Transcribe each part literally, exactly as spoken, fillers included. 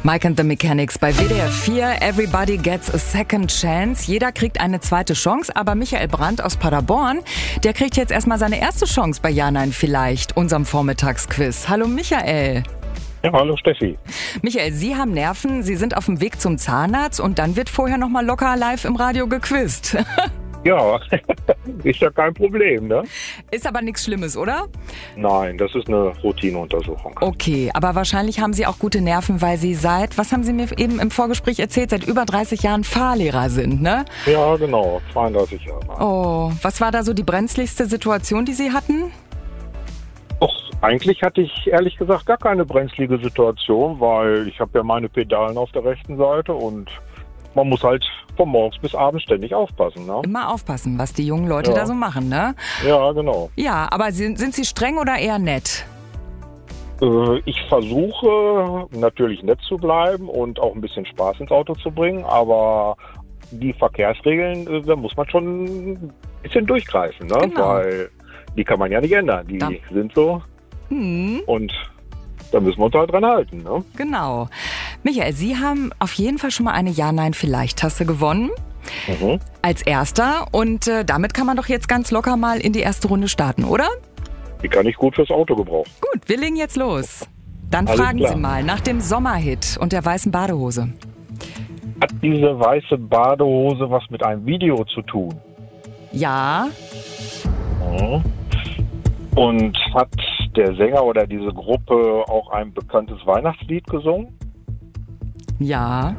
Mike and the Mechanics bei W D R vier. Everybody gets a second chance. Jeder kriegt eine zweite Chance, aber Michael Brandt aus Paderborn, der kriegt jetzt erstmal seine erste Chance bei Ja, Nein, Vielleicht, unserem Vormittagsquiz. Hallo Michael. Ja, hallo Steffi. Michael, Sie haben Nerven, Sie sind auf dem Weg zum Zahnarzt und dann wird vorher nochmal locker live im Radio gequizt. Ja, ist ja kein Problem, ne? Ist aber nichts Schlimmes, oder? Nein, das ist eine Routineuntersuchung. Okay, aber wahrscheinlich haben Sie auch gute Nerven, weil Sie seit, was haben Sie mir eben im Vorgespräch erzählt, seit über dreißig Jahren Fahrlehrer sind, ne? Ja, genau, zweiunddreißig Jahre. Oh, was war da so die brenzligste Situation, die Sie hatten? Och, eigentlich hatte ich ehrlich gesagt gar keine brenzlige Situation, weil ich habe ja meine Pedalen auf der rechten Seite und man muss halt von morgens bis abends ständig aufpassen, ne? Immer aufpassen, was die jungen Leute Ja. da so machen, ne? Ja, genau. Ja, aber sind, sind Sie streng oder eher nett? Äh, ich versuche natürlich nett zu bleiben und auch ein bisschen Spaß ins Auto zu bringen, aber die Verkehrsregeln, äh, da muss man schon ein bisschen durchgreifen, ne? Genau. Weil die kann man ja nicht ändern. Die Da- sind so Hm, und da müssen wir uns halt dran halten, ne? genau. Michael, Sie haben auf jeden Fall schon mal eine Ja-Nein-Vielleicht-Tasse gewonnen. Mhm. Als erster. Und äh, damit kann man doch jetzt ganz locker mal in die erste Runde starten, oder? Die kann ich gut fürs Auto gebrauchen. Gut, wir legen jetzt los. Dann Alles fragen klar. Sie mal nach dem Sommerhit und der weißen Badehose. Hat diese weiße Badehose was mit einem Video zu tun? Ja, Mhm. Und hat der Sänger oder diese Gruppe auch ein bekanntes Weihnachtslied gesungen? ja.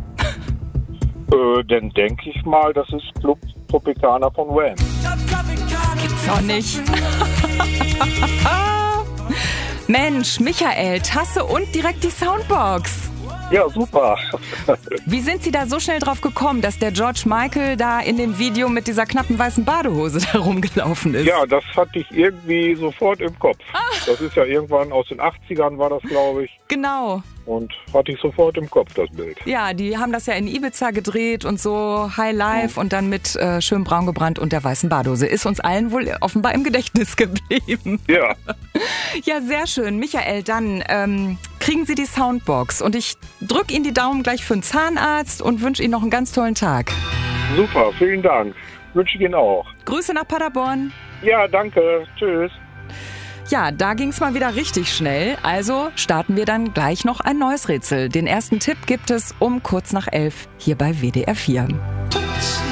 Äh, dann denke ich mal, das ist Club Tropicana von Wham. Gibt's auch nicht. Mensch, Michael, Tasse und direkt die Soundbox. Ja, super. Wie sind Sie da so schnell drauf gekommen, dass der George Michael da in dem Video mit dieser knappen weißen Badehose da rumgelaufen ist? Ja, das hatte ich irgendwie sofort im Kopf. Das ist ja irgendwann aus den achtzigern war das, glaube ich. Genau. Und hatte ich sofort im Kopf, das Bild. Ja, die haben das ja in Ibiza gedreht und so High Life und dann mit äh, schön braun gebrannt und der weißen Badehose. Ist uns allen wohl offenbar im Gedächtnis geblieben. Ja, Ja, sehr schön. Michael, dann ähm, kriegen Sie die Soundbox und ich drücke Ihnen die Daumen gleich für den Zahnarzt und wünsche Ihnen noch einen ganz tollen Tag. super, vielen Dank. Wünsche ich Ihnen auch. Grüße nach Paderborn. Ja, danke. Tschüss. Ja, da ging's mal wieder richtig schnell. Also starten wir dann gleich noch ein neues Rätsel. Den ersten Tipp gibt es um kurz nach elf hier bei W D R vier.